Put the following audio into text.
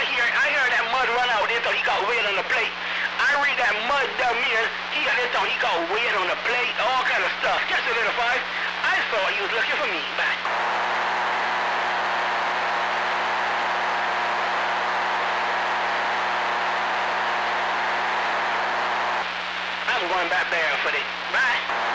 I heard that mud run out. They thought he got weight on the plate. I read that mud down here. They thought he got weight on the plate. All kind of stuff. Just a little 5. I thought he was looking for me, man. I'm going back there for it. Bye.